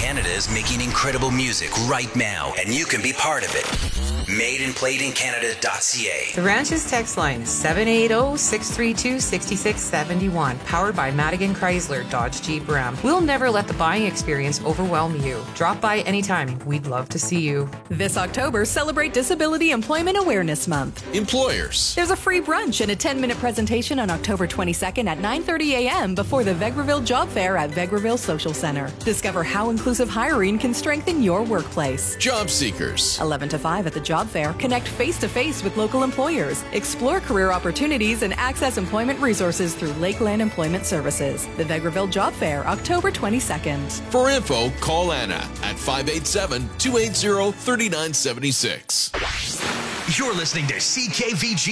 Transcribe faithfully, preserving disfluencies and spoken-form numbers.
Canada is making incredible music right now, and you can be part of it. made and played in canada dot c a. The Ranch's text line seven eight zero, six three two, six six seven one. Powered by Madigan Chrysler, Dodge Jeep Ram. We'll never let the buying experience overwhelm you. Drop by anytime. We'd love to see you. This October, celebrate Disability Employment Awareness Month. Employers. There's a free brunch and a ten-minute presentation on October twenty-second at nine thirty a.m. before the Vegreville Job Fair at Vegreville Social Center. Discover how inclusive hiring can strengthen your workplace. Job seekers. eleven to five at the Job Fair. Connect face-to-face with local employers. Explore career opportunities and access employment resources through Lakeland Employment Services. The Vegreville Job Fair, October twenty-second. For info, call Anna at five eight seven, two eight zero, three nine seven six. You're listening to C K V G